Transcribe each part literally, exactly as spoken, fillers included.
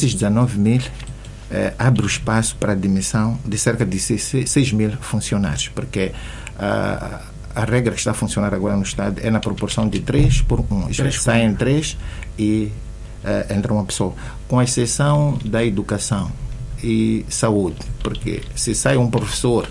estes dezanove mil eh, abre o espaço para a admissão de cerca de seis mil funcionários, porque a, a regra que está a funcionar agora no Estado é na proporção de três por um. Já saem três e eh, entra uma pessoa, com exceção da educação e saúde, porque se sai um professor,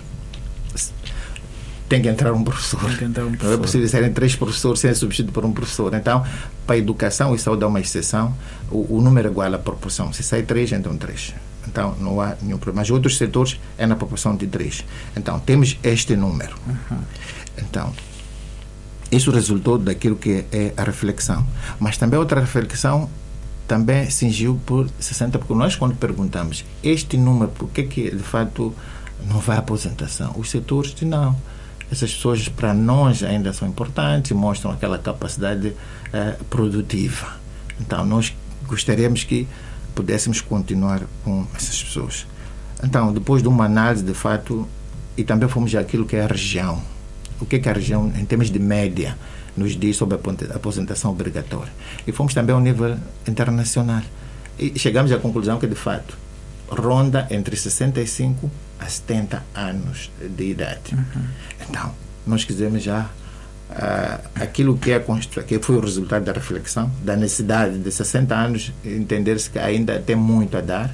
tem que entrar um professor. Tem que entrar um professor. Não é possível serem três professores sem substituído por um professor. Então, para a educação e saúde há uma exceção, o, o número é igual à proporção. Se sai três, entram três. Então, não há nenhum problema. Mas outros setores é na proporção de três. Então, temos este número. Uhum. Então, isso resultou daquilo que é a reflexão. Mas também outra reflexão também cingiu por sessenta, porque nós, quando perguntamos este número, por que que, de fato, não vai à aposentação? Os setores dizem não. Essas pessoas, para nós, ainda são importantes, mostram aquela capacidade eh, produtiva. Então, nós gostaríamos que pudéssemos continuar com essas pessoas. Então, depois de uma análise, de fato, e também fomos àquilo que é a região. O que é que a região, em termos de média, nos diz sobre a aposentação obrigatória. E fomos também ao nível internacional. E chegamos à conclusão que, de fato, ronda entre sessenta e cinco a setenta anos de idade. Uhum. Então, nós quisemos já uh, aquilo que, é que foi o resultado da reflexão, da necessidade de sessenta anos, entender-se que ainda tem muito a dar,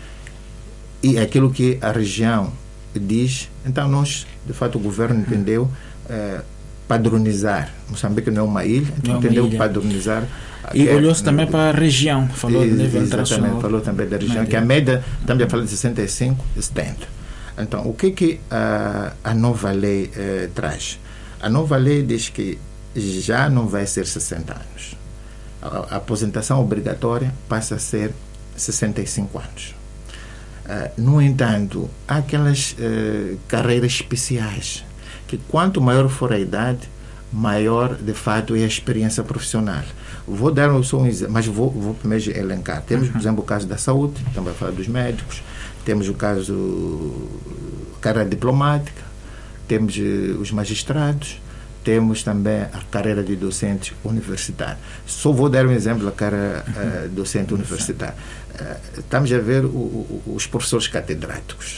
e aquilo que a região diz. Então, nós, de fato, o governo entendeu uh, padronizar. Moçambique não é uma ilha, então entendeu ilha. padronizar. E é, olhou-se também para a região, falou de nível internacional. Falou também da região, média. Que a média, estamos a falar de sessenta e cinco e setenta. Então, o que que a, a nova lei eh, traz? A nova lei diz que já não vai ser sessenta anos. A, a aposentação obrigatória passa a ser sessenta e cinco anos. Uh, no entanto, há aquelas uh, carreiras especiais que, quanto maior for a idade, maior, de fato, é a experiência profissional. Vou dar só um exemplo, mas vou, vou primeiro elencar. Temos, por exemplo, o caso da saúde, também vai falar dos médicos. Temos o caso carreira diplomática, temos uh, os magistrados, temos também a carreira de docente universitário. Só vou dar um exemplo da carreira uh, docente universitário. Uh, estamos a ver o, o, os professores catedráticos.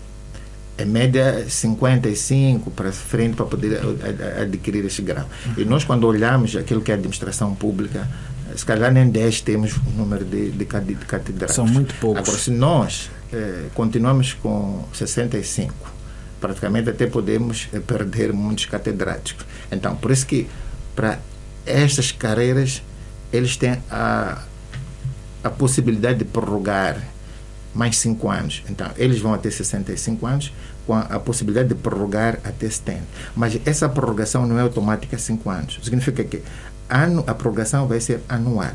Em média, cinquenta e cinco para frente para poder adquirir esse grau. E nós, quando olhamos aquilo que é a administração pública, se calhar nem dez temos o número de, de catedráticos. São muito poucos. Agora, se nós eh, continuamos com sessenta e cinco, praticamente até podemos eh, perder muitos catedráticos. Então, por isso que para estas carreiras eles têm a, a possibilidade de prorrogar mais cinco anos. Então, eles vão até sessenta e cinco anos com a, a possibilidade de prorrogar até setenta. Mas essa prorrogação não é automática a cinco anos. Significa que ano, a prorrogação vai ser anual.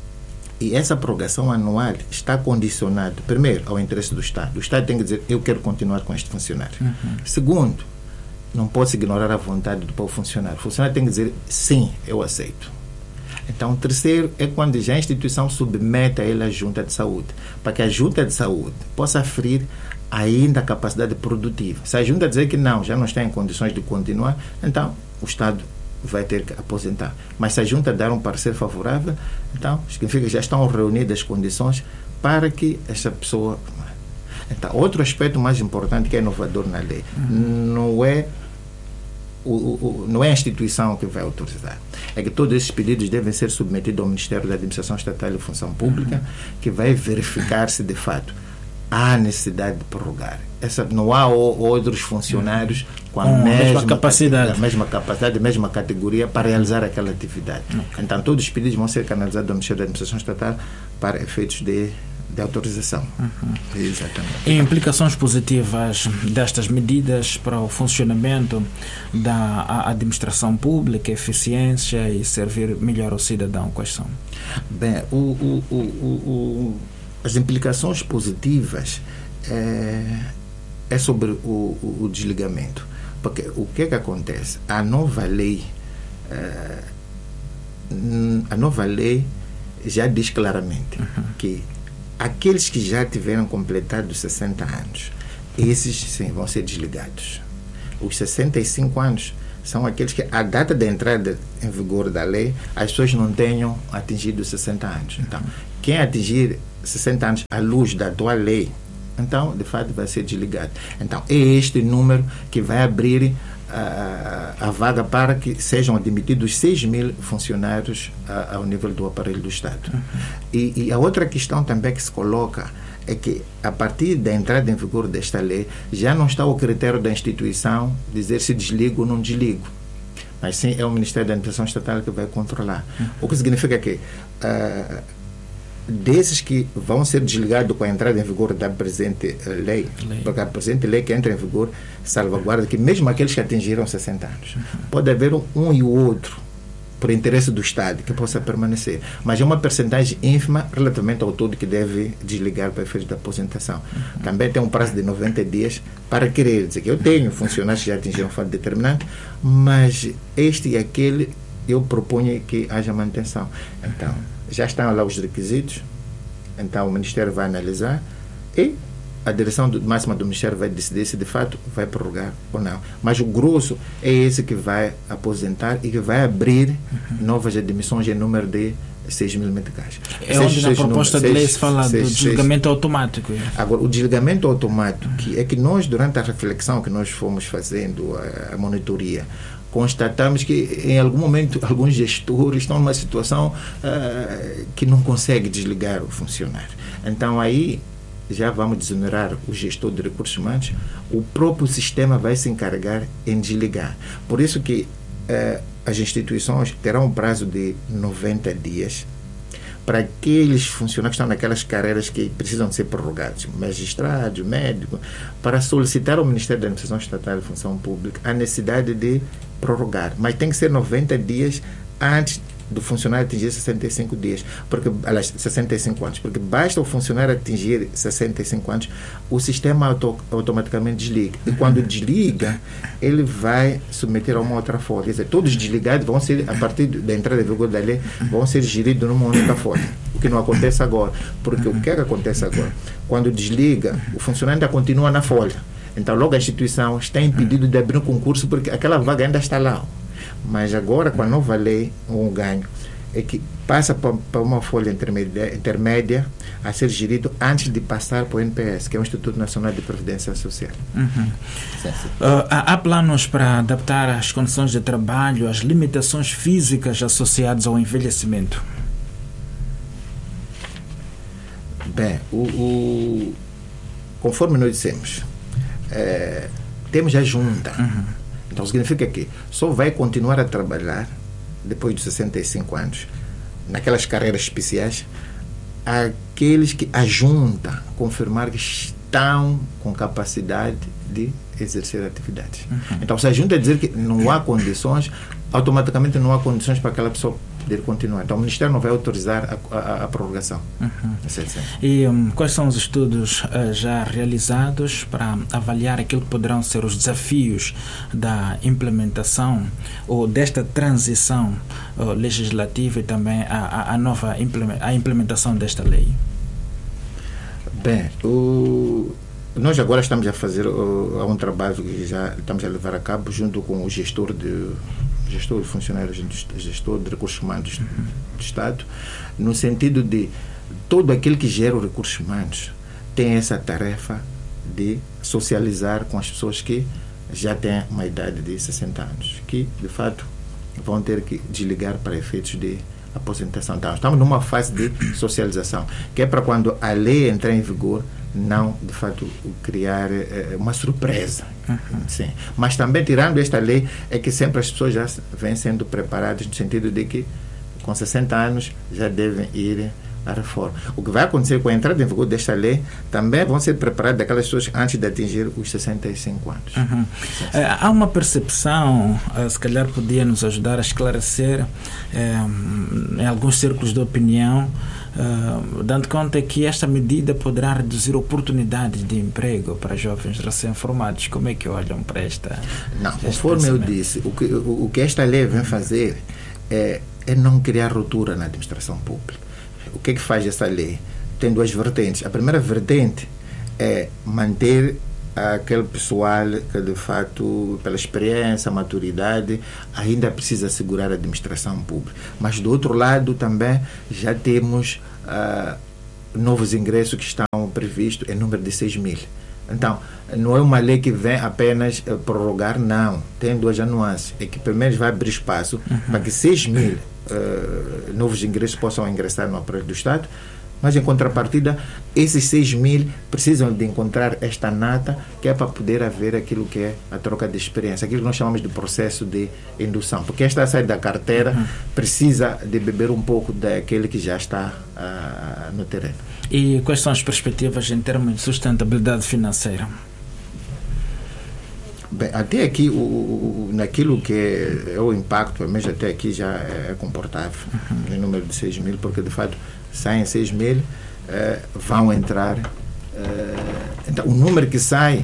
E essa prorrogação anual está condicionada, primeiro, ao interesse do Estado. O Estado tem que dizer, eu quero continuar com este funcionário. Uhum. Segundo, não pode ignorar a vontade do próprio funcionário. O funcionário tem que dizer, sim, eu aceito. Então, o terceiro é quando já a instituição submete a ele a junta de saúde, para que a junta de saúde possa aferir ainda a capacidade produtiva. Se a junta dizer que não, já não está em condições de continuar, então o Estado vai ter que aposentar. Mas se a junta dar um parecer favorável, então significa que já estão reunidas as condições para que essa pessoa... Então, outro aspecto mais importante que é inovador na lei, uhum. não é O, o, não é a instituição que vai autorizar. É que todos esses pedidos devem ser submetidos ao Ministério da Administração Estatal e Função Pública, uhum. que vai verificar se de fato há necessidade de prorrogar. Essa, não há o, outros funcionários uhum. com a, com mesma, mesma capacidade, a mesma capacidade, a mesma categoria para realizar aquela atividade. Uhum. Então, todos os pedidos vão ser canalizados ao Ministério da Administração Estatal para efeitos de de autorização. Uhum. Exatamente. E implicações positivas destas medidas para o funcionamento da administração pública, eficiência e servir melhor ao cidadão, quais são? Bem, o, o, o, o, as implicações positivas é, é sobre o, o, o desligamento. Porque o que é que acontece? A nova lei é, a nova lei já diz claramente uhum. que aqueles que já tiveram completado sessenta anos, esses sim vão ser desligados. Os sessenta e cinco anos são aqueles que, a data da entrada em vigor da lei, as pessoas não tenham atingido sessenta anos. Então, quem atingir sessenta anos à luz da atual lei, então, de fato, vai ser desligado. Então, é este número que vai abrir a, a vaga para que sejam admitidos seis mil funcionários a, ao nível do aparelho do Estado. Uhum. E, e a outra questão também que se coloca é que, a partir da entrada em vigor desta lei, já não está o critério da instituição dizer se desligo ou não desligo, mas sim é o Ministério da Administração Estatal que vai controlar. Uhum. O que significa que uh, desses que vão ser desligados com a entrada em vigor da presente lei, lei, porque a presente lei que entra em vigor salvaguarda que mesmo aqueles que atingiram sessenta anos, uhum. pode haver um, um e o outro, por interesse do Estado, que possa permanecer. Mas é uma percentagem ínfima relativamente ao todo que deve desligar para efeitos da aposentação. Uhum. Também tem um prazo de noventa dias para querer dizer que eu tenho funcionários que já atingiram fato determinante, mas este e aquele eu proponho que haja manutenção. Então, já estão lá os requisitos, então o Ministério vai analisar e a direção do, máxima do Ministério vai decidir se de fato vai prorrogar ou não. Mas o grosso é esse que vai aposentar e que vai abrir uhum. novas admissões em número de seis mil meticais. É seis, onde na proposta número, de lei seis, se fala seis, do desligamento seis. automático. Agora, o desligamento automático, que é que nós, durante a reflexão que nós fomos fazendo, a, a monitoria, constatamos que em algum momento alguns gestores estão numa situação uh, que não consegue desligar o funcionário. Então aí já vamos desonerar o gestor de recursos humanos, o próprio sistema vai se encarregar em desligar. Por isso que uh, as instituições terão um prazo de noventa dias para aqueles funcionários que estão naquelas carreiras que precisam de ser prorrogados, magistrados, médicos, para solicitar ao Ministério da Administração Estatal e Função Pública a necessidade de prorrogar. Mas tem que ser noventa dias antes do funcionário atingir sessenta e cinco dias, porque, aliás, sessenta e cinco anos, porque basta o funcionário atingir sessenta e cinco anos, o sistema auto, automaticamente desliga. E quando desliga, ele vai submeter a uma outra folha. Quer dizer, todos desligados vão ser, a partir da entrada em vigor da lei, vão ser geridos numa única folha. O que não acontece agora. Porque o que é que acontece agora? Quando desliga, o funcionário ainda continua na folha. Então, logo a instituição está impedida de abrir um concurso porque aquela vaga ainda está lá. Mas agora, com a nova lei, um ganho é que passa para uma folha intermédia, intermédia a ser gerido antes de passar para o N P S, que é o Instituto Nacional de Previdência Social. Uhum. Uh, há planos para adaptar as condições de trabalho às limitações físicas associadas ao envelhecimento? Bem, o, o, conforme nós dissemos, é, temos a junta. Uhum. Então significa que só vai continuar a trabalhar depois dos sessenta e cinco anos, naquelas carreiras especiais, aqueles que a junta confirmar que estão com capacidade de exercer atividades. Uhum. Então, se a junta dizer que não há condições, automaticamente não há condições para aquela pessoa poder continuar. Então, o Ministério não vai autorizar a, a, a prorrogação. Uhum. E um, quais são os estudos uh, já realizados para avaliar aquilo que poderão ser os desafios da implementação ou desta transição uh, legislativa e também a, a, a nova implement, a implementação desta lei? Bem, o... nós agora estamos a fazer uh, um trabalho que já estamos a levar a cabo junto com o gestor de gestor de funcionários, gestor de recursos humanos uhum. do Estado, no sentido de todo aquele que gera os recursos humanos tem essa tarefa de socializar com as pessoas que já têm uma idade de sessenta anos, que de fato vão ter que desligar para efeitos de aposentação. Então, estamos numa fase de socialização, que é para quando a lei entrar em vigor, não, de fato, criar eh, uma surpresa. Uhum. Sim. Mas também, tirando esta lei, é que sempre as pessoas já vêm sendo preparadas no sentido de que, com sessenta anos, já devem ir à reforma. O que vai acontecer com a entrada em vigor desta lei, também vão ser preparadas aquelas pessoas antes de atingir os sessenta e cinco anos. Uhum. É, há uma percepção, se calhar podia nos ajudar a esclarecer, é, em alguns círculos de opinião, Uh, dando conta que esta medida poderá reduzir oportunidades de emprego para jovens recém-formados. Como é que olham para esta? Não, conforme eu disse, o que, o, o que esta lei vem fazer é, é não criar ruptura na administração pública. O que é que faz essa lei? Tem duas vertentes. A primeira vertente é manter aquele pessoal que, de fato, pela experiência, maturidade, ainda precisa assegurar a administração pública. Mas, do outro lado, também já temos uh, novos ingressos que estão previstos em número de seis mil. Então, não é uma lei que vem apenas uh, prorrogar, não. Tem duas nuances. É que primeiro vai abrir espaço uhum. para que seis mil uh, novos ingressos possam ingressar no aparelho do Estado, mas em contrapartida, esses seis mil precisam de encontrar esta nata, que é para poder haver aquilo que é a troca de experiência, aquilo que nós chamamos de processo de indução. Porque esta sai da carteira, uhum. precisa de beber um pouco daquele que já está uh, no terreno. E quais são as perspectivas em termos de sustentabilidade financeira? Bem, até aqui, o, o, naquilo que é, é o impacto, mas até aqui já é comportável, uhum. no número de seis mil, porque de fato saem seis mil, uh, vão entrar. Uh, então, o número que sai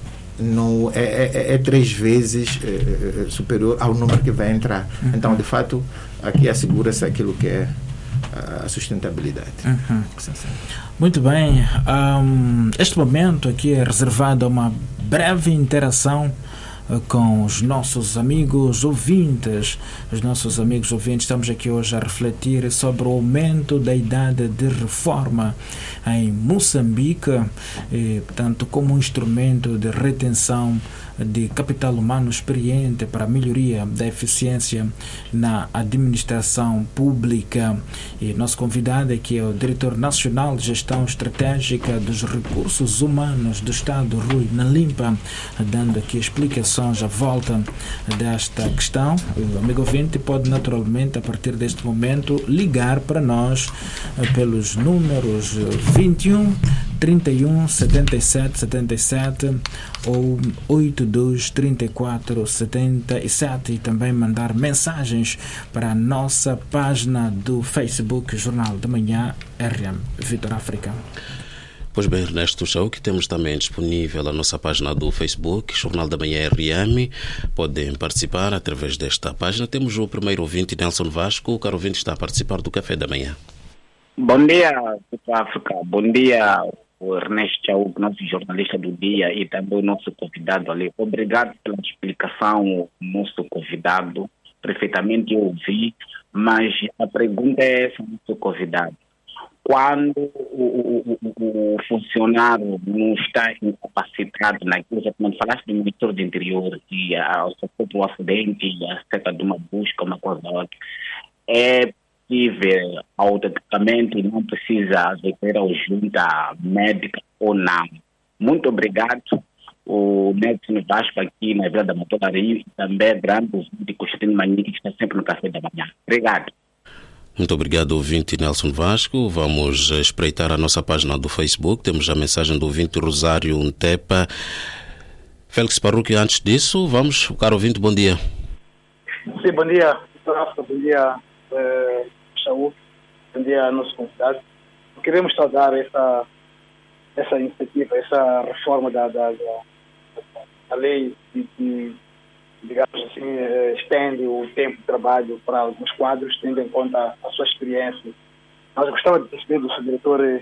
no, é, é, é três vezes uh, superior ao número que vai entrar. Uhum. Então, de fato, aqui assegura-se aquilo que é a sustentabilidade. Uhum. Muito bem. Um, este momento aqui é reservado a uma breve interação com os nossos amigos ouvintes. Os nossos amigos ouvintes, estamos aqui hoje a refletir sobre o aumento da idade de reforma em Moçambique, e, portanto, como um instrumento de retenção de capital humano experiente para a melhoria da eficiência na administração pública. E nosso convidado aqui é o Diretor Nacional de Gestão Estratégica dos Recursos Humanos do Estado, Rui Nalimpa, dando aqui explicações à volta desta questão. O amigo ouvinte pode naturalmente, a partir deste momento, ligar para nós pelos números vinte e um, trinta e um, setenta e sete, setenta e sete ou oitenta e dois, trinta e quatro, setenta e sete, e também mandar mensagens para a nossa página do Facebook Jornal da Manhã R M Vitor África. Pois bem, Ernesto Show, que temos também disponível a nossa página do Facebook, Jornal da Manhã R M. Podem participar através desta página. Temos o primeiro ouvinte, Nelson Vasco. O caro ouvinte está a participar do Café da Manhã. Bom dia, Vitor África. Bom dia, o Ernesto Chau, nosso jornalista do dia, e também o nosso convidado ali. Obrigado pela explicação, nosso convidado. Perfeitamente eu ouvi, mas a pergunta é essa, nosso convidado. Quando o, o, o, o funcionário não está incapacitado naquilo, já como falaste do Ministério do Interior, e ao socorro do acidente, e acerca de uma busca, uma coisa ou outra, é possível autenticamente e não precisa recorrer ao junta médica ou não. Muito obrigado. O Nelson Vasco aqui na Vila da Motocaria, e também grande ouvinte Constantino Manique, que está sempre no Café da Manhã. Obrigado. Muito obrigado, ouvinte Nelson Vasco. Vamos espreitar a nossa página do Facebook. Temos a mensagem do ouvinte Rosário Ntepa. Félix Parruque, antes disso, vamos, caro ouvinte, bom dia. Sim, bom dia, Rafa, bom dia, eh, Saúl, bom dia, nosso convidado. Queremos saudar essa, essa iniciativa, essa reforma da, da, da, da lei de, de digamos assim, estende o tempo de trabalho para alguns quadros, tendo em conta a sua experiência. Nós gostávamos de perceber do seu diretor eh,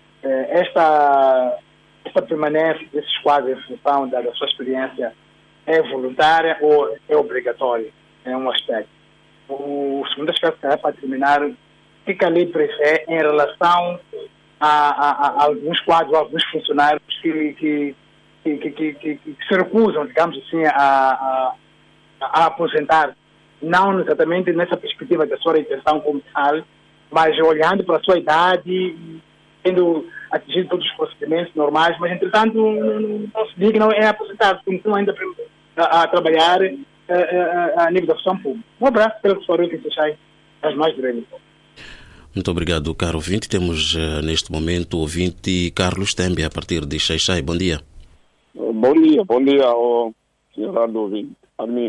esta, esta permanência desses quadros em função da, da sua experiência é voluntária ou é obrigatória? É um aspecto. O segundo aspecto é para terminar, o que a lei prevê em relação a, a, a alguns quadros, a alguns funcionários que, que, que, que, que, que, que se recusam, digamos assim, a, a a aposentar, não exatamente nessa perspectiva da sua retenção como tal, mas olhando para a sua idade, tendo atingido todos os procedimentos normais, mas entretanto não, não se dignam é aposentar, continuam ainda a, a trabalhar a, a, a nível da função pública. Um abraço pelo que foram que deixai as mais breves. Muito obrigado, caro ouvinte. Temos uh, neste momento o ouvinte Carlos Tembe, a partir de Xai-Xai. Bom dia. Bom dia, bom dia ao senhor ouvinte. A mim.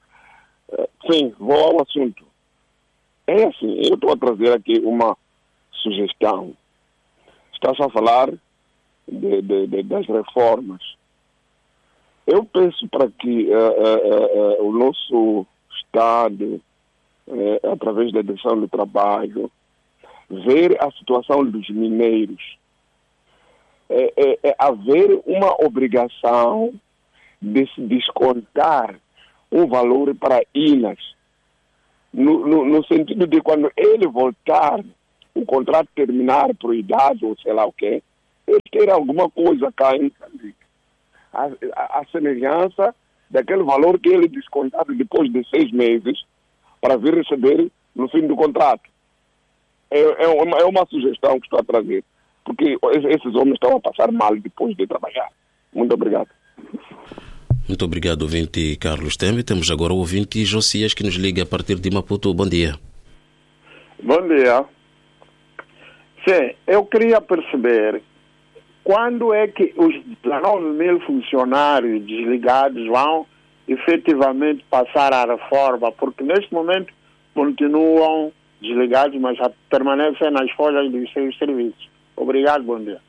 Sim, vou ao assunto. É assim, eu estou a trazer aqui uma sugestão. Está-se a falar de, de, de, das reformas. Eu penso para que uh, uh, uh, o nosso Estado, uh, através da direção do trabalho, ver a situação dos mineiros, é, é, é haver uma obrigação de se descontar um valor para I N A S, no, no, no sentido de quando ele voltar o contrato terminar por idade ou sei lá o quê, eles querem alguma coisa cá em Moçambique. A, a, a semelhança daquele valor que ele descontado depois de seis meses para vir receber no fim do contrato. É, é, uma, é uma sugestão que estou a trazer, porque esses homens estão a passar mal depois de trabalhar. Muito obrigado. Muito obrigado, ouvinte Carlos Tembe. Temos agora o ouvinte Josias, que nos liga a partir de Maputo. Bom dia. Bom dia. Sim, eu queria perceber quando é que os dezenove mil funcionários desligados vão efetivamente passar à reforma, porque neste momento continuam desligados, mas já permanecem nas folhas dos seus serviços. Obrigado, bom dia.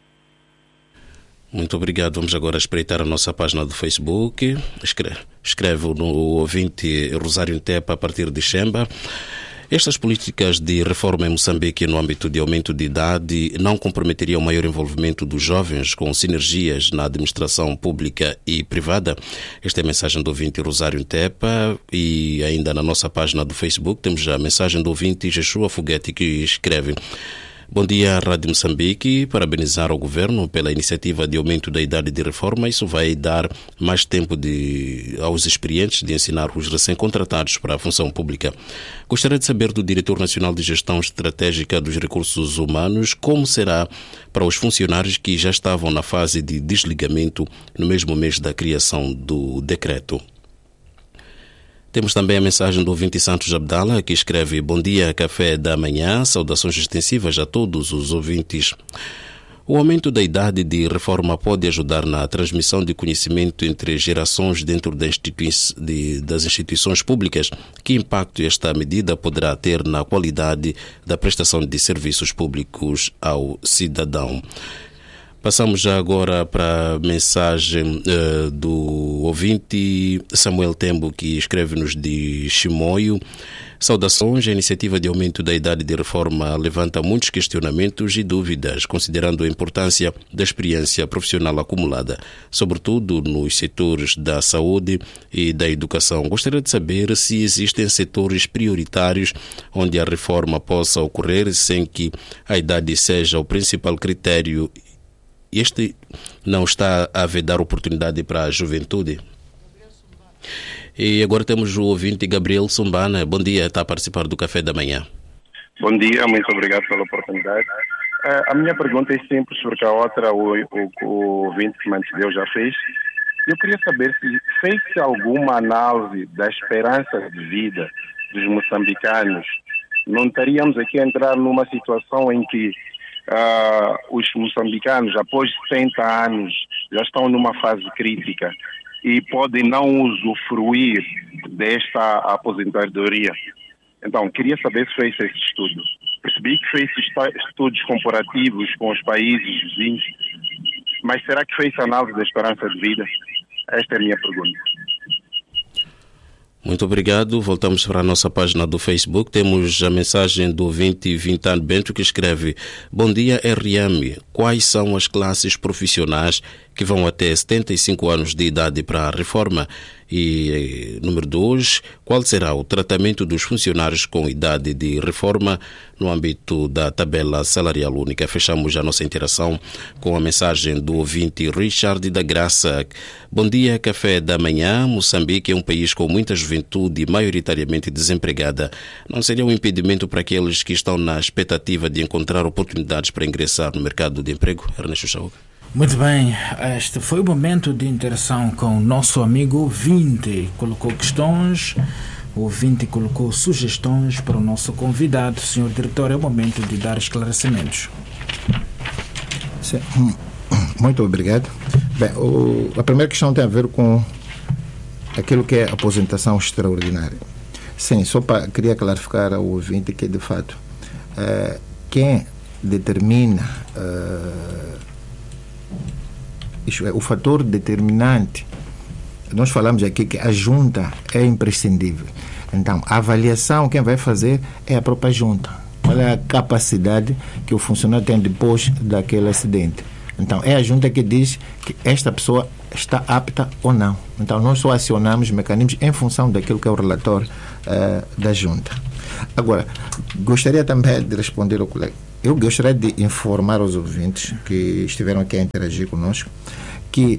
Muito obrigado. Vamos agora espreitar a nossa página do Facebook. Escreve, escreve no ouvinte Rosário Ntepa a partir de Xemba. Estas políticas de reforma em Moçambique no âmbito de aumento de idade não comprometeriam o maior envolvimento dos jovens com sinergias na administração pública e privada? Esta é a mensagem do ouvinte Rosário Ntepa. E ainda na nossa página do Facebook temos a mensagem do ouvinte Jeshua Foguete, que escreve: bom dia, Rádio Moçambique. Parabenizar ao Governo pela iniciativa de aumento da idade de reforma. Isso vai dar mais tempo de, aos experientes de ensinar os recém-contratados para a função pública. Gostaria de saber do Diretor Nacional de Gestão Estratégica dos Recursos Humanos como será para os funcionários que já estavam na fase de desligamento no mesmo mês da criação do decreto. Temos também a mensagem do ouvinte Santos Abdala, que escreve: bom dia, café da manhã, saudações extensivas a todos os ouvintes. O aumento da idade de reforma pode ajudar na transmissão de conhecimento entre gerações dentro da institui- de, das instituições públicas. Que impacto esta medida poderá ter na qualidade da prestação de serviços públicos ao cidadão? Passamos já agora para a mensagem uh, do ouvinte Samuel Tembo, que escreve-nos de Chimoio. Saudações. A iniciativa de aumento da idade de reforma levanta muitos questionamentos e dúvidas, considerando a importância da experiência profissional acumulada, sobretudo nos setores da saúde e da educação. Gostaria de saber se existem setores prioritários onde a reforma possa ocorrer sem que a idade seja o principal critério. Este não está a vedar oportunidade para a juventude. E agora temos o ouvinte Gabriel Sumbana. Bom dia, está a participar do Café da Manhã. Bom dia, muito obrigado pela oportunidade. Uh, a minha pergunta é simples, porque a outra o, o, o ouvinte que me antecedeu já fez. Eu queria saber se fez-se alguma análise da esperança de vida dos moçambicanos. Não estaríamos aqui a entrar numa situação em que Uh, os moçambicanos, após setenta anos, já estão numa fase crítica e podem não usufruir desta aposentadoria. Então, queria saber se fez esse estudo. Percebi que fez estudos comparativos com os países vizinhos, mas será que fez análise da esperança de vida? Esta é a minha pergunta. Muito obrigado. Voltamos para a nossa página do Facebook. Temos a mensagem do ouvinte Vintano Bento, que escreve: bom dia, R M. Quais são as classes profissionais que vão até setenta e cinco anos de idade para a reforma? E número dois, qual será o tratamento dos funcionários com idade de reforma no âmbito da tabela salarial única? Fechamos a nossa interação com a mensagem do ouvinte Richard da Graça. Bom dia, café da manhã. Moçambique é um país com muita juventude, maioritariamente desempregada. Não seria um impedimento para aqueles que estão na expectativa de encontrar oportunidades para ingressar no mercado de emprego? Ernesto Chauca. Muito bem, este foi o momento de interação com o nosso amigo ouvinte. Colocou questões, o ouvinte colocou sugestões para o nosso convidado. Senhor Diretor, é o momento de dar esclarecimentos. Sim. Muito obrigado. Bem, o, a primeira questão tem a ver com aquilo que é aposentação extraordinária. Sim, só para queria clarificar ao ouvinte que, de fato, uh, quem determina uh, Isto é, o fator determinante, nós falamos aqui que a junta é imprescindível. Então, a avaliação quem vai fazer é a própria junta. Qual é a capacidade que o funcionário tem depois daquele acidente? Então, é a junta que diz que esta pessoa está apta ou não. Então, nós só acionamos mecanismos em função daquilo que é o relatório uh, da junta. Agora, gostaria também de responder ao colega. eu gostaria de informar os ouvintes que estiveram aqui a interagir conosco que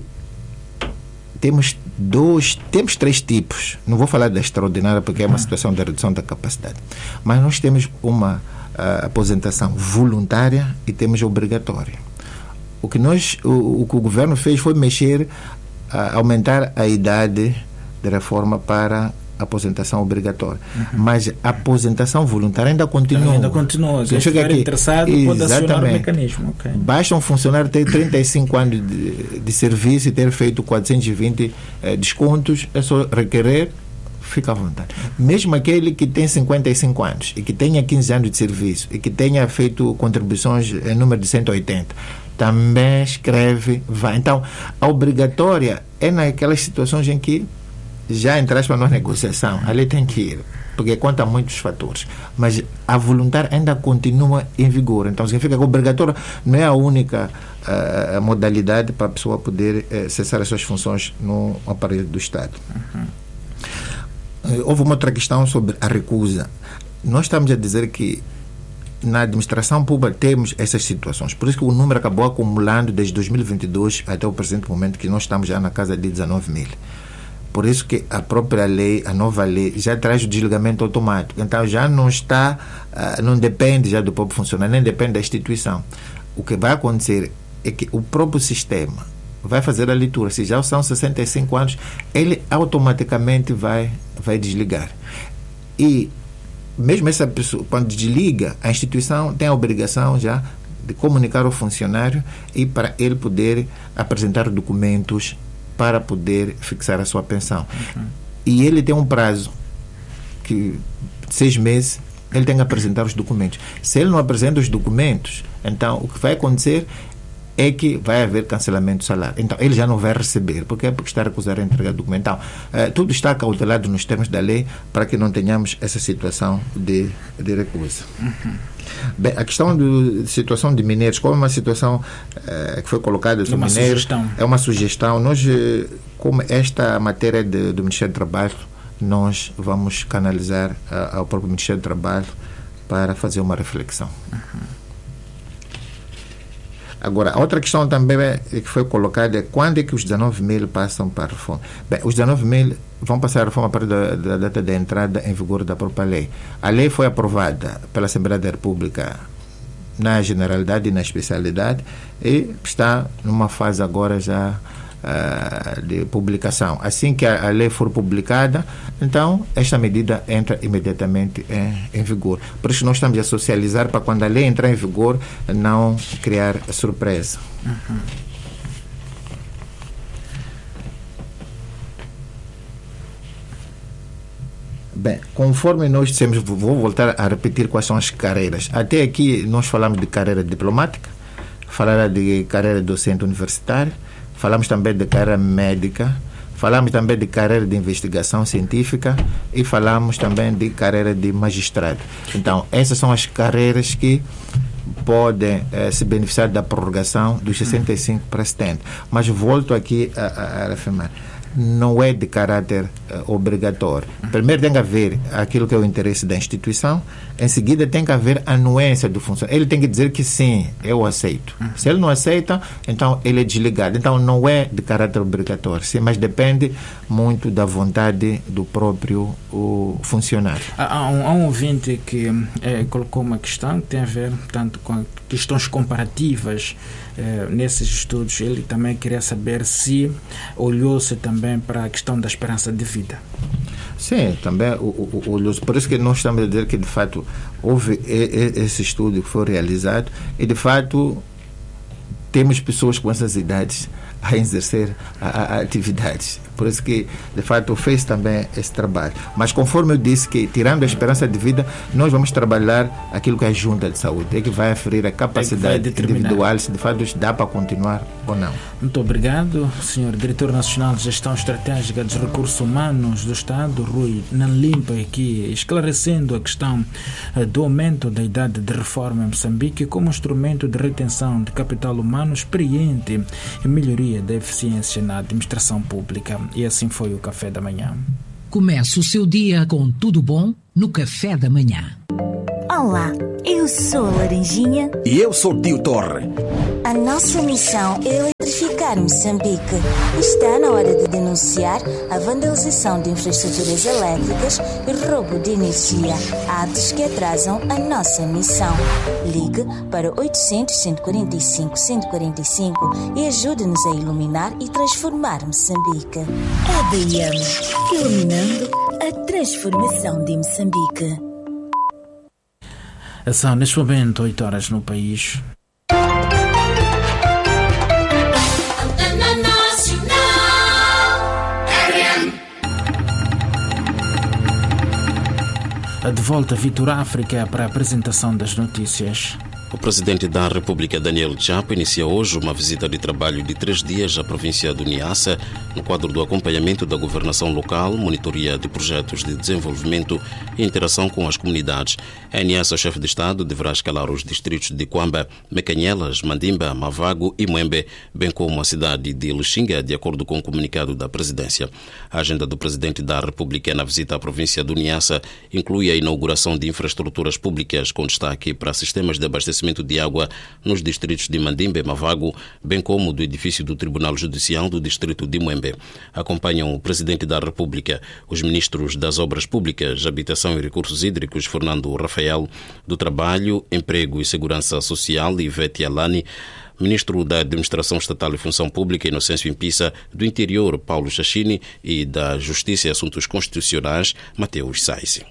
temos dois, temos três tipos. Não vou falar da extraordinária porque é uma situação de redução da capacidade, mas nós temos uma uh, aposentação voluntária e temos obrigatória. O que nós, o, o que o governo fez foi mexer, uh, aumentar a idade de reforma para aposentação obrigatória, uhum. mas a aposentação voluntária ainda continua. Ainda continua. Se estiver interessado, pode acionar o mecanismo. Okay. Basta um funcionário ter trinta e cinco anos de, de serviço e ter feito quatrocentos e vinte eh, descontos, é só requerer, fica à vontade. Mesmo aquele que tem cinquenta e cinco anos e que tenha quinze anos de serviço e que tenha feito contribuições em número de cento e oitenta, também escreve, vai. Então, a obrigatória é naquelas situações em que já entraste para uma negociação, ali tem que ir, porque conta muitos fatores, mas a voluntária ainda continua em vigor. Então significa que a obrigatória não é a única uh, modalidade para a pessoa poder uh, cessar as suas funções no aparelho do Estado. Uhum. Uh, houve uma outra questão sobre a recusa. Nós estamos a dizer que na administração pública temos essas situações, por isso que o número acabou acumulando desde dois mil e vinte e dois até o presente momento, que nós estamos já na casa de dezenove mil. Por isso que a própria lei, a nova lei, já traz o desligamento automático. Então já não está, uh, não depende já do próprio funcionário, nem depende da instituição. O que vai acontecer é que o próprio sistema vai fazer a leitura. Se já são sessenta e cinco anos, ele automaticamente vai, vai desligar. E mesmo essa pessoa, quando desliga, a instituição tem a obrigação já de comunicar ao funcionário e para ele poder apresentar documentos para poder fixar a sua pensão. Uhum. E ele tem um prazo que seis meses, ele tem que apresentar os documentos. Se ele não apresenta os documentos, então o que vai acontecer é que vai haver cancelamento do salário. Então ele já não vai receber, porque é porque está a recusar a entregar documento. Então, uh, tudo está cautelado nos termos da lei para que não tenhamos essa situação de, de recusa. Uhum. Bem, a questão da situação de mineiros, como é uma situação uh, que foi colocada sobre mineiros, sugestão. É uma sugestão. Nós, como esta matéria de, do Ministério do Trabalho, nós vamos canalizar uh, ao próprio Ministério do Trabalho para fazer uma reflexão. Uhum. Agora, a outra questão também é, que foi colocada é quando é que os dezenove mil passam para a reforma. Bem, os dezenove mil vão passar a reforma a partir da, da data da entrada em vigor da própria lei. A lei foi aprovada pela Assembleia da República na generalidade e na especialidade e está numa fase agora já uh, de publicação. Assim que a, a lei for publicada, então esta medida entra imediatamente em, em vigor. Por isso nós estamos a socializar para quando a lei entrar em vigor não criar surpresa. Uhum. Bem, conforme nós dissemos, vou voltar a repetir quais são as carreiras. Até aqui nós falamos de carreira diplomática, falamos de carreira docente universitária, falamos também de carreira médica, falamos também de carreira de investigação científica e falamos também de carreira de magistrado. Então, essas são as carreiras que podem eh, se beneficiar da prorrogação dos sessenta e cinco para setenta. Mas volto aqui a, a, a afirmar, não é de caráter uh, obrigatório. Primeiro tem que haver aquilo que é o interesse da instituição, em seguida tem que haver a anuência do funcionário. Ele tem que dizer que sim, eu aceito. Uhum. Se ele não aceita, então ele é desligado. Então não é de caráter obrigatório, sim, mas depende muito da vontade do próprio o funcionário. Há um, há um ouvinte que é, colocou uma questão que tem a ver tanto com questões comparativas eh, nesses estudos. Ele também queria saber se olhou-se também para a questão da esperança de vida. Sim, também olhou-se. Por isso que nós estamos a dizer que, de fato, houve esse estudo que foi realizado e, de fato, temos pessoas com essas idades a exercer a, a, a atividades. Por isso que, de fato, fez também esse trabalho. Mas, conforme eu disse, que tirando a esperança de vida, nós vamos trabalhar aquilo que é a junta de saúde, é que vai aferir a capacidade é individual, se de fato dá para continuar ou não. Muito obrigado, senhor Diretor Nacional de Gestão Estratégica dos Recursos Humanos do Estado, Rui Nanlimpa, aqui esclarecendo a questão do aumento da idade de reforma em Moçambique como instrumento de retenção de capital humano experiente e melhoria da eficiência na administração pública. E assim foi o Café da Manhã. Comece o seu dia com tudo bom no Café da Manhã. A Olá, eu sou a Laranjinha. E eu sou o Tio Torre. A nossa missão é eletrificar Moçambique. Está na hora de denunciar a vandalização de infraestruturas elétricas e roubo de energia, atos que atrasam a nossa missão. Ligue para oitocentos, cento e quarenta e cinco, cento e quarenta e cinco e ajude-nos a iluminar e transformar Moçambique. A B M, iluminando a transformação de Moçambique. São neste momento oito horas no país. De volta a Vitor África para a apresentação das notícias. O presidente da República, Daniel Chapo, inicia hoje uma visita de trabalho de três dias à província do Niassa, no quadro do acompanhamento da governação local, monitoria de projetos de desenvolvimento e interação com as comunidades. Em Niassa, o chefe de Estado deverá escalar os distritos de Kwamba, Mecanhelas, Mandimba, Mavago e Muembe, bem como a cidade de Luxinga, de acordo com o comunicado da presidência. A agenda do presidente da República na visita à província do Niassa inclui a inauguração de infraestruturas públicas com destaque para sistemas de abastecimento de água nos distritos de Mandimba e Mavago, bem como do edifício do Tribunal Judicial do distrito de Muembe. Acompanham o Presidente da República os ministros das Obras Públicas, Habitação e Recursos Hídricos, Fernando Rafael, do Trabalho, Emprego e Segurança Social, Ivete Alani, Ministro da Administração Estatal e Função Pública, Inocêncio Impissa, do Interior, Paulo Chachini, e da Justiça e Assuntos Constitucionais, Mateus Saisi.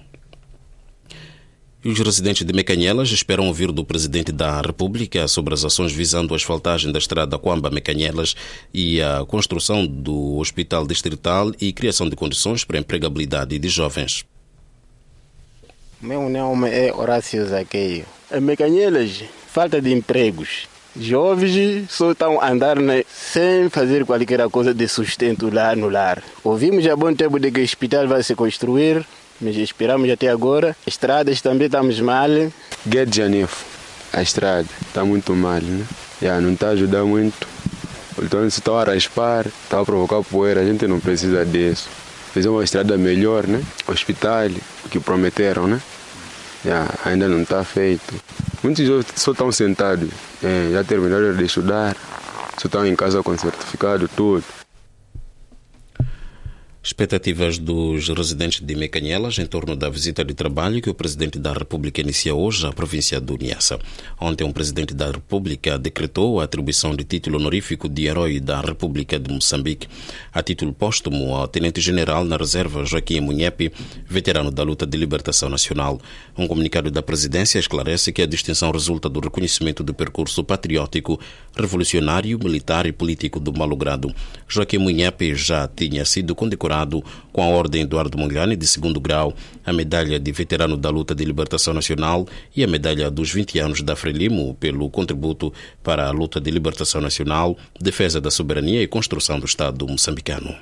E os residentes de Mecanhelas esperam ouvir do Presidente da República sobre as ações visando a asfaltagem da estrada Kwamba-Mecanhelas e a construção do Hospital Distrital e criação de condições para a empregabilidade de jovens. Meu nome é Horácio Zaqueio. Em Mecanhelas, falta de empregos. Jovens só estão a andar, né, sem fazer qualquer coisa de sustento lá no lar. Ouvimos há bom tempo de que o hospital vai se construir, mas esperamos até agora. Estradas também estamos mal. Guedes Janefo, a estrada está muito mal, né? Já não está a ajudar muito. Então, se está a raspar, está a provocar poeira, a gente não precisa disso. Fazer uma estrada melhor, né? Hospital, o que prometeram, né? Já, ainda não está feito. Muitos jovens só estão sentados, é, já terminaram de estudar, só estão em casa com certificado, tudo. Expectativas dos residentes de Mecanhelas em torno da visita de trabalho que o Presidente da República inicia hoje à província do Niassa. Ontem, o Presidente da República decretou a atribuição de título honorífico de Herói da República de Moçambique a título póstumo ao Tenente-General na Reserva Joaquim Munhepe, veterano da luta de libertação nacional. Um comunicado da Presidência esclarece que a distinção resulta do reconhecimento do percurso patriótico, revolucionário, militar e político do malogrado. Joaquim Munhepe já tinha sido condecorado com a Ordem Eduardo Mondlane de segundo grau, a medalha de veterano da luta de libertação nacional e a medalha dos vinte anos da Frelimo pelo contributo para a luta de libertação nacional, defesa da soberania e construção do Estado moçambicano.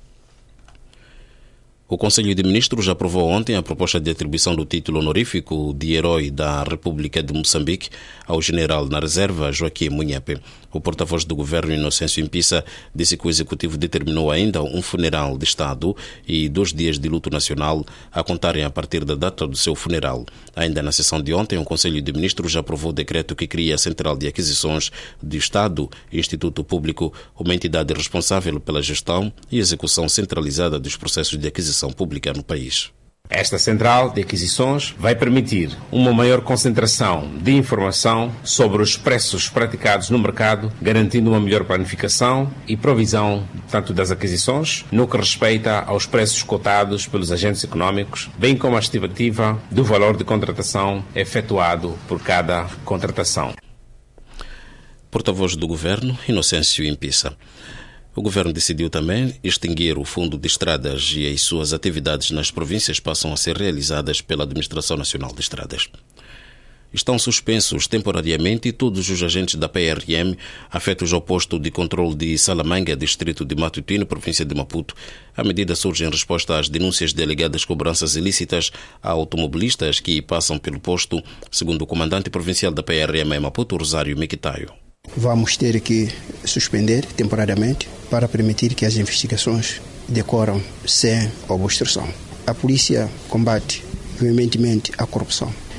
O Conselho de Ministros aprovou ontem a proposta de atribuição do título honorífico de Herói da República de Moçambique ao general na reserva Joaquim Munhepe. O porta-voz do governo, Inocêncio Impissa, disse que o executivo determinou ainda um funeral de Estado e dois dias de luto nacional a contarem a partir da data do seu funeral. Ainda na sessão de ontem, o Conselho de Ministros aprovou o decreto que cria a Central de Aquisições do Estado, Instituto Público, uma entidade responsável pela gestão e execução centralizada dos processos de aquisição pública no país. Esta central de aquisições vai permitir uma maior concentração de informação sobre os preços praticados no mercado, garantindo uma melhor planificação e provisão tanto das aquisições, no que respeita aos preços cotados pelos agentes econômicos, bem como a estimativa do valor de contratação efetuado por cada contratação. Porta-voz do Governo, Inocêncio Impissa. O Governo decidiu também extinguir o Fundo de Estradas e as suas atividades nas províncias passam a ser realizadas pela Administração Nacional de Estradas. Estão suspensos temporariamente todos os agentes da P R M afetos ao posto de controle de Salamanga, distrito de Matutino, província de Maputo. A medida surge em resposta às denúncias de alegadas cobranças ilícitas a automobilistas que passam pelo posto, segundo o comandante provincial da P R M em Maputo, Rosário Miquitaio. Vamos ter que suspender temporariamente para permitir que as investigações decorram sem obstrução. A polícia combate veementemente a corrupção.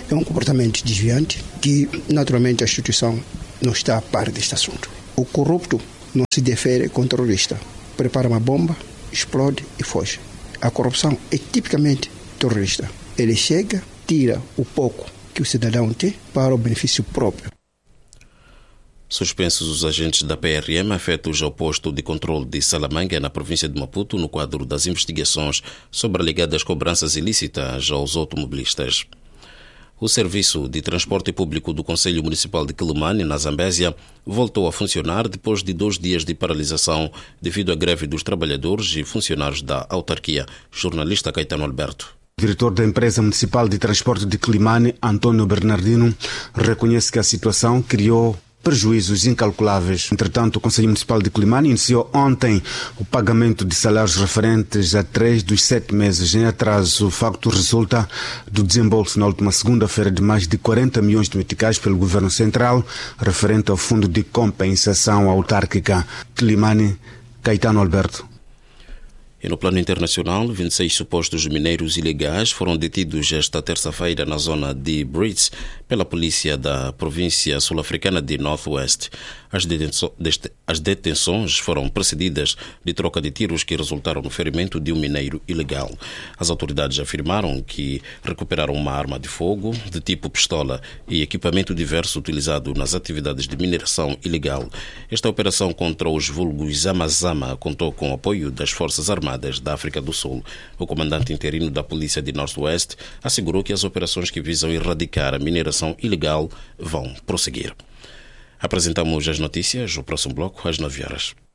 É um comportamento desviante que, naturalmente, a instituição não está a par deste assunto. O corrupto não se defere com o terrorista. Prepara uma bomba, explode e foge. A corrupção é tipicamente terrorista. Ele chega, tira o pouco que o cidadão tem para o benefício próprio. Suspensos os agentes da P R M afetos ao posto de controle de Salamanca, na província de Maputo, no quadro das investigações sobre alegadas cobranças ilícitas aos automobilistas. O Serviço de Transporte Público do Conselho Municipal de Quelimane, na Zambésia, voltou a funcionar depois de dois dias de paralisação devido à greve dos trabalhadores e funcionários da autarquia. Jornalista Caetano Alberto. O diretor da empresa municipal de transporte de Quelimane, Antônio Bernardino, reconhece que a situação criou prejuízos incalculáveis. Entretanto, o Conselho Municipal de Quelimane iniciou ontem o pagamento de salários referentes a três dos sete meses em atraso. O facto resulta do desembolso na última segunda-feira de mais de quarenta milhões de meticais pelo Governo Central, referente ao Fundo de Compensação Autárquica. Quelimane, Caetano Alberto. E no plano internacional, vinte e seis supostos mineiros ilegais foram detidos esta terça-feira na zona de Brits pela polícia da província sul-africana de North West. As, detenço, as detenções foram precedidas de troca de tiros que resultaram no ferimento de um mineiro ilegal. As autoridades afirmaram que recuperaram uma arma de fogo de tipo pistola e equipamento diverso utilizado nas atividades de mineração ilegal. Esta operação contra os vulgos Zama-Zama contou com o apoio das Forças Armadas da África do Sul. O comandante interino da polícia de North West assegurou que as operações que visam erradicar a mineração ilegal vão prosseguir. Apresentamos as notícias, o próximo bloco, às nove horas.